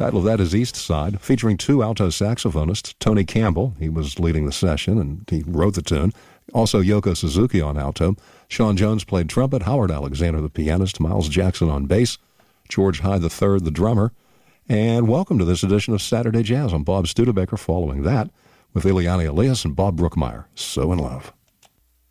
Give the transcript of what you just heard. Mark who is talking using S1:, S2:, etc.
S1: Title of that is East Side, featuring two alto saxophonists, Tony Campbell, he was leading the session and he wrote the tune. Also Yoko Suzuki on alto. Sean Jones played trumpet, Howard Alexander the pianist, Miles Jackson on bass, George Hyde III the drummer. And welcome to this edition of Saturday Jazz. I'm Bob Studebaker, following that with Ileana Elias and Bob Brookmeyer. So in Love.